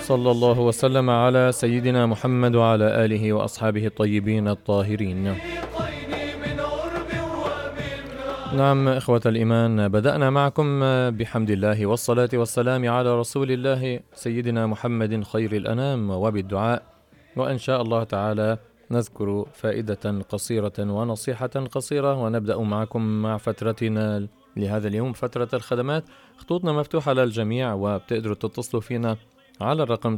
صلى الله وسلم على سيدنا محمد وعلى آله وأصحابه الطيبين الطاهرين. نعم إخوة الإيمان، بدأنا معكم بحمد الله والصلاة والسلام على رسول الله سيدنا محمد خير الأنام وبالدعاء، وإن شاء الله تعالى نذكر فائدة قصيرة ونصيحة قصيرة، ونبدأ معكم مع فترتنا لهذا اليوم، فترة الخدمات. خطوطنا مفتوحة للجميع، وبتقدروا تتصلوا فينا على الرقم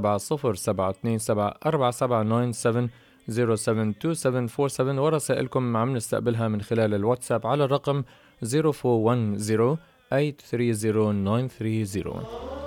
970-727-4797 072747، ورسائلكم عم نستقبلها من خلال الواتساب على الرقم 0410-830-930.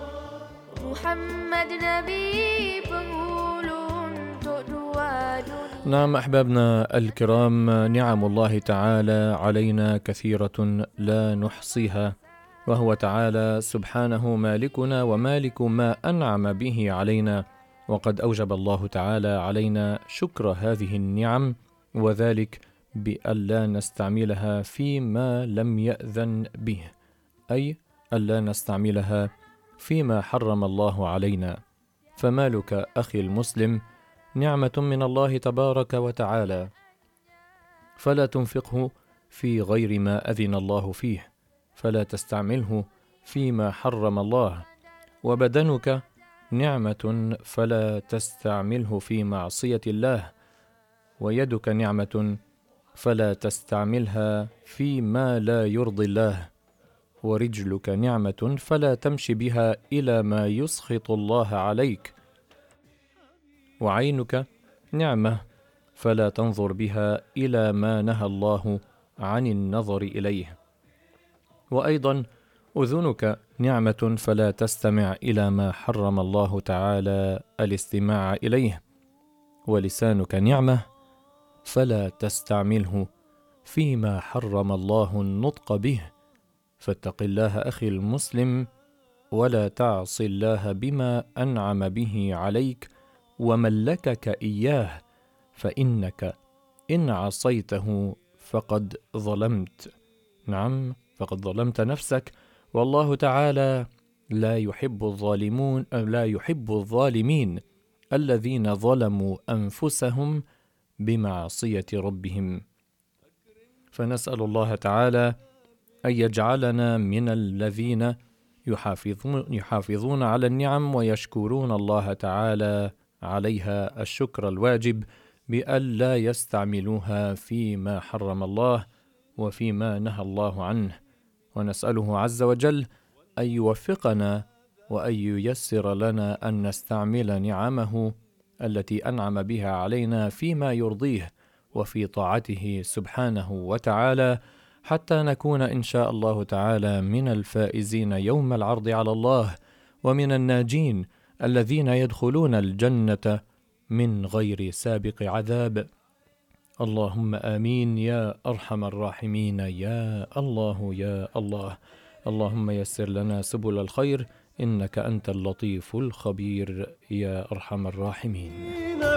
محمد نبي penghulun untuk dua dunia. نعم أحبابنا الكرام، نعم الله تعالى علينا كثيرة لا نحصيها، وهو تعالى سبحانه مالكنا ومالك ما أنعم به علينا، وقد أوجب الله تعالى علينا شكر هذه النعم، وذلك بألا نستعملها فيما لم يأذن به، أي ألا نستعملها فيما حرم الله علينا. فمالك أخي المسلم نعمة من الله تبارك وتعالى، فلا تنفقه في غير ما أذن الله فيه، فلا تستعمله فيما حرم الله. وبدنك نعمة، فلا تستعمله في معصية الله. ويدك نعمة، فلا تستعملها فيما لا يرضي الله. ورجلك نعمة، فلا تمشي بها إلى ما يسخط الله عليك. وعينك نعمة، فلا تنظر بها إلى ما نهى الله عن النظر إليه. وأيضا أذنك نعمة، فلا تستمع إلى ما حرم الله تعالى الاستماع إليه. ولسانك نعمة، فلا تستعمله فيما حرم الله النطق به. فاتق الله أخي المسلم، ولا تعص الله بما أنعم به عليك وملكك إياه، فإنك إن عصيته فقد ظلمت. نعم، فقد ظلمت نفسك، والله تعالى لا يحب الظالمين الذين ظلموا أنفسهم بمعصية ربهم. فنسأل الله تعالى أن يجعلنا من الذين يحافظون على النعم ويشكرون الله تعالى عليها الشكر الواجب، بألا يستعملوها فيما حرم الله وفيما نهى الله عنه. ونسأله عز وجل أن يوفقنا وأن ييسر لنا أن نستعمل نعمه التي أنعم بها علينا فيما يرضيه وفي طاعته سبحانه وتعالى، حتى نكون إن شاء الله تعالى من الفائزين يوم العرض على الله، ومن الناجين الذين يدخلون الجنة من غير سابق عذاب. اللهم آمين يا أرحم الراحمين، يا الله يا الله. اللهم يسر لنا سبل الخير، إنك أنت اللطيف الخبير يا أرحم الراحمين.